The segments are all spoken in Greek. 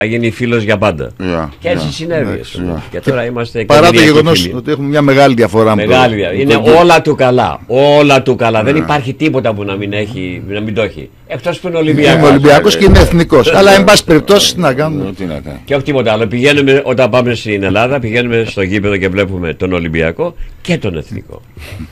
Θα γίνει φίλος για πάντα. Και έτσι συνέβη. Και τώρα είμαστε. Παρά το γεγονός ότι έχουμε μια μεγάλη διαφορά. Είναι όλα του καλά. Όλα του καλά. Δεν υπάρχει τίποτα που να μην το έχει. Εκτός που είναι Ολυμπιακός. Είναι Ολυμπιακός και είναι εθνικός. Αλλά εν πάση περιπτώσει τι να κάνουμε. Και όχι τίποτα άλλο. Πηγαίνουμε όταν πάμε στην Ελλάδα, πηγαίνουμε στο γήπεδο και βλέπουμε τον Ολυμπιακό και τον εθνικό.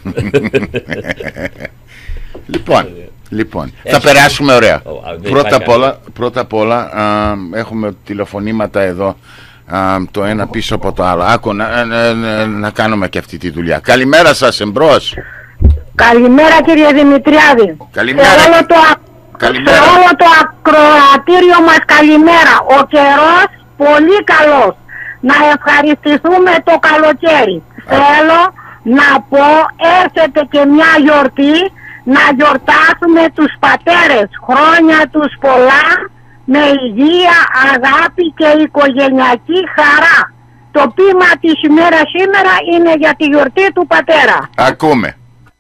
Λοιπόν, θα περάσουμε ωραία. Πρώτα απ' όλα έχουμε τηλεφωνήματα εδώ, το ένα πίσω από το άλλο. Άκου να κάνουμε και αυτή τη δουλειά. Καλημέρα σας, εμπρός. Καλημέρα κύριε Δημητριάδη. Καλημέρα. Σε όλο το ακροατήριο μας καλημέρα. Ο καιρός πολύ καλός. Να ευχαριστηθούμε το καλοκαίρι. Θέλω να πω, έρχεται και μια γιορτή, να γιορτάσουμε τους πατέρες. Χρόνια τους πολλά, με υγεία, αγάπη και οικογενειακή χαρά. Το ποίημα της ημέρας σήμερα είναι για τη γιορτή του πατέρα. Ακούμε.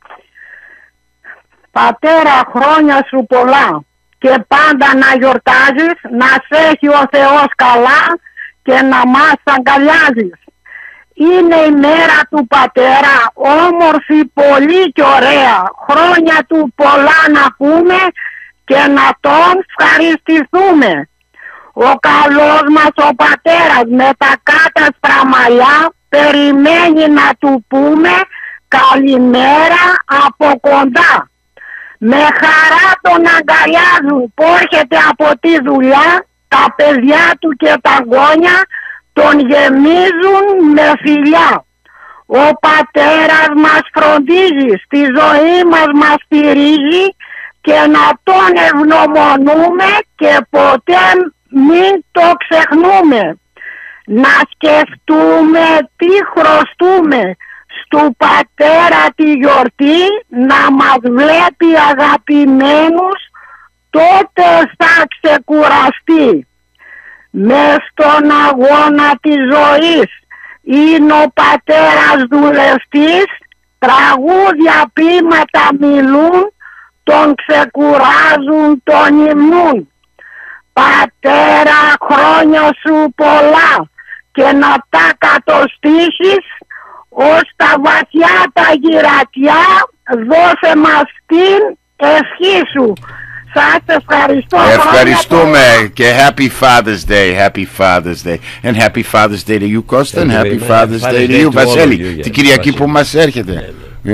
Πατέρα, χρόνια σου πολλά και πάντα να γιορτάζεις, να σε έχει ο Θεός καλά και να μας αγκαλιάζεις. Είναι η μέρα του πατέρα, όμορφη πολύ και ωραία. Χρόνια του πολλά να πούμε και να τον ευχαριστηθούμε. Ο καλός μας ο πατέρας με τα κάτασπρα μαλλιά περιμένει να του πούμε καλημέρα από κοντά. Με χαρά τον αγκαλιάζουν που έρχεται από τη δουλειά, τα παιδιά του και τα γόνια τον γεμίζουν με φιλιά. Ο πατέρας μας φροντίζει, στη ζωή μας στηρίζει και να τον ευγνωμονούμε και ποτέ μην το ξεχνούμε. Να σκεφτούμε τι χρωστούμε στου πατέρα τη γιορτή, να μας βλέπει αγαπημένους, τότε θα ξεκουραστεί. Μες στον αγώνα της ζωής είναι ο πατέρας δουλευτής, τραγούδια ποίηματα μιλούν, τον ξεκουράζουν, τον υμνούν. Πατέρα, χρόνια σου πολλά και να τα κατοστήσεις, ως τα βαθιά τα γυρατιά δώσε μας την ευχή σου. Σας ευχαριστώ. Ευχαριστούμε και Happy Father's Day. Happy Father's Day. And Happy Father's Day to you, Κώσταν. Happy Father's Day to you, Βασίλη. Την Κυριακή που μας έρχεται.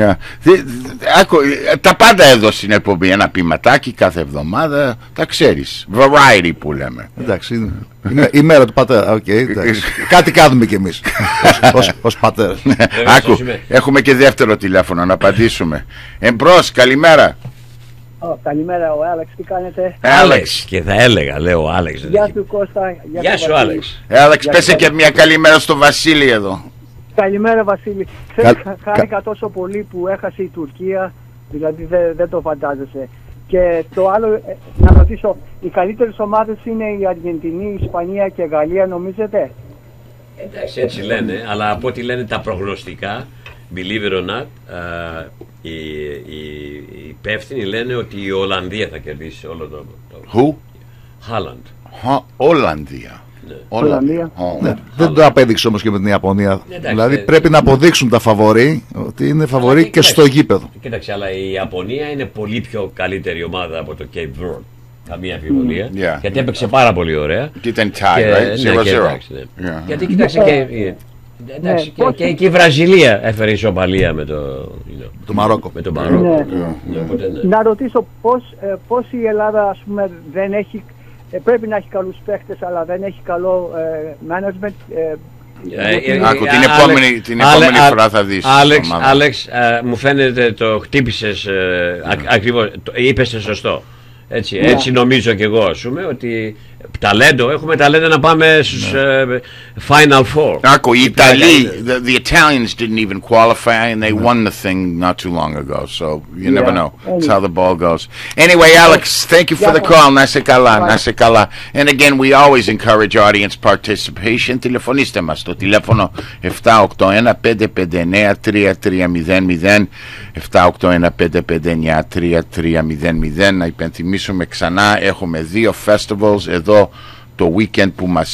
Τα πάντα εδώ στην εκπομπή, ένα ποιηματάκι κάθε εβδομάδα, τα ξέρεις, variety που λέμε. Εντάξει, η μέρα του πατέρα, κάτι κάνουμε κι εμείς ως πατέρα. Άκου, έχουμε και δεύτερο τηλέφωνο να απαντήσουμε. Εμπρός, καλημέρα. Καλημέρα, ο Άλεξ, τι κάνετε? Άλεξ, και θα έλεγα, λέω Άλεξ. Γεια σου Κώστα. Γεια σου Άλεξ. Άλεξ, πέσε και μια καλημέρα στο Βασίλη εδώ. Καλημέρα Βασίλη. Χάρηκα τόσο πολύ που έχασε η Τουρκία, δηλαδή δεν το φαντάζεσαι. Και το άλλο, να ρωτήσω, οι καλύτερες ομάδες είναι η Αργεντινή, η Ισπανία και η Γαλλία, νομίζετε? Εντάξει, έτσι λένε, αλλά από ό,τι λένε τα προγνωστικά, believe it or not, οι υπεύθυνοι λένε ότι η Ολλανδία θα κερδίσει όλο το... Who? Χάλαντ. Ολλανδία. Δεν το απέδειξε όμως και με την Ιαπωνία. Δηλαδή πρέπει να αποδείξουν τα φαβορί ότι είναι φαβορί και στο γήπεδο. Κοίταξε, αλλά η Ιαπωνία είναι πολύ πιο καλύτερη ομάδα από το Cape Verde. Καμία αμφιβολία. Γιατί έπαιξε πάρα πολύ ωραία. Και ήταν tie, right? 0-0. Γιατί κοίταξε και η Βραζιλία έφερε ισοπαλία με το Μαρόκο. Να ρωτήσω πώς η Ελλάδα, ας πούμε, δεν έχει, πρέπει να έχει καλούς παίχτες αλλά δεν έχει καλό management. Άκου, την επόμενη φορά θα δεις. Άλεξ, μου φαίνεται το χτύπησες ακριβώς, είπες σωστό. Έτσι νομίζω και εγώ, ας πούμε, ότι έχουμε ταλέντο να πάμε στους Final Four. Άκου, οι Ιταλοί, the Italians didn't even qualify and they won the thing not too long ago, so you never know. That's how the ball goes. Anyway, Alex, thank you for the call. Να σε καλά. And again, we always encourage audience participation. Τηλεφωνήστε μας στο τηλέφωνο 781-559-3300, 781-559-3300. Να υπενθυμίσουμε ξανά, έχουμε 2 festivals εδώ το weekend που μας